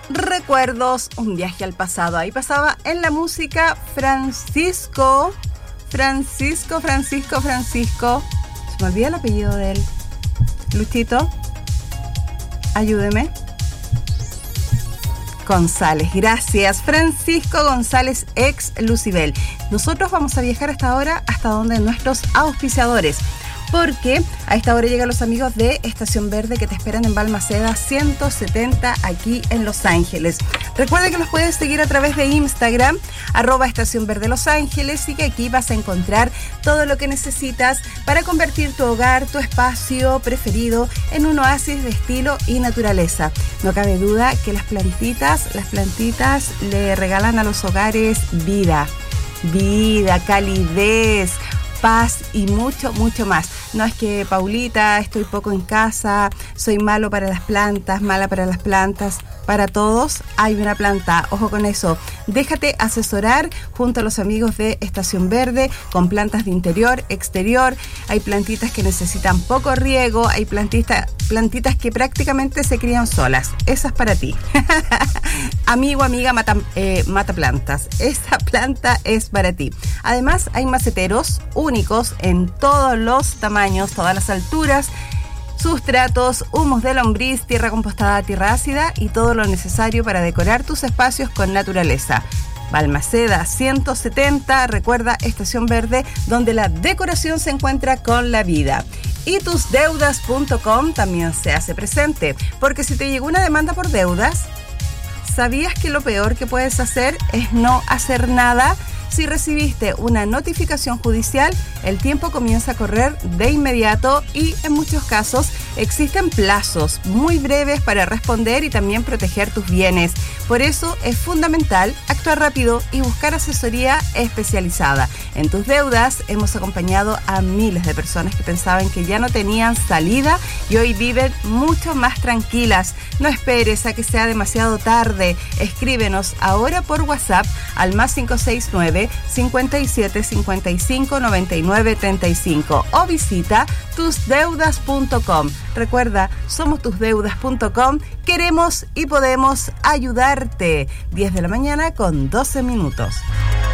Recuerdos, un viaje al pasado. Ahí pasaba en la música Francisco. Se me olvida el apellido de él. Luchito, ayúdeme. González, gracias. Francisco González, ex Lucibel. Nosotros vamos a viajar hasta ahora, hasta donde nuestros auspiciadores, porque a esta hora llegan los amigos de Estación Verde que te esperan en Balmaceda 170 aquí en Los Ángeles. Recuerda que los puedes seguir a través de Instagram, @Estación Verde Los Ángeles, y que aquí vas a encontrar todo lo que necesitas para convertir tu hogar, tu espacio preferido en un oasis de estilo y naturaleza. No cabe duda que las plantitas le regalan a los hogares vida, calidez, paz y mucho, mucho más. No es que, Paulita, estoy poco en casa, soy malo para las plantas, mala para las plantas. Para todos hay una planta, ojo con eso. Déjate asesorar junto a los amigos de Estación Verde con plantas de interior, exterior. Hay plantitas que necesitan poco riego, hay plantitas que prácticamente se crían solas. Esa es para ti. Amigo, amiga, mata plantas. Esta planta es para ti. Además, hay maceteros únicos en todos los tamaños, todas las alturas, sustratos, humus de lombriz, tierra compostada, tierra ácida y todo lo necesario para decorar tus espacios con naturaleza. Balmaceda 170, recuerda, Estación Verde, donde la decoración se encuentra con la vida. Y tusdeudas.com también se hace presente, porque si te llegó una demanda por deudas, ¿sabías que lo peor que puedes hacer es no hacer nada? Si recibiste una notificación judicial, el tiempo comienza a correr de inmediato y en muchos casos existen plazos muy breves para responder y también proteger tus bienes. Por eso es fundamental actuar rápido y buscar asesoría especializada. En Tus Deudas hemos acompañado a miles de personas que pensaban que ya no tenían salida y hoy viven mucho más tranquilas. No esperes a que sea demasiado tarde. Escríbenos ahora por WhatsApp al +569 57 55 99 35 o visita tusdeudas.com. Recuerda, somos tusdeudas.com. Queremos y podemos ayudarte. 10 de la mañana con 12 minutos.